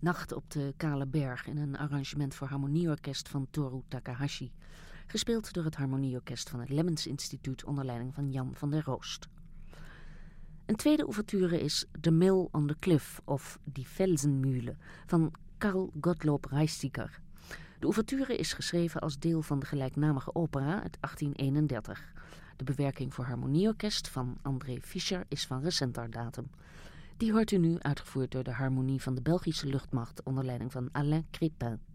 Nacht op de Kale Berg in een arrangement voor harmonieorkest van Toru Takahashi. Gespeeld door het harmonieorkest van het Lemmens Instituut onder leiding van Jan van der Roost. Een tweede ouverture is The Mill on the Cliff of Die Felsenmühle van Carl Gottlob Reistiger. De ouverture is geschreven als deel van de gelijknamige opera uit 1831. De bewerking voor harmonieorkest van André Fischer is van recenter datum. Die hoort u nu uitgevoerd door de harmonie van de Belgische luchtmacht onder leiding van Alain Crépin.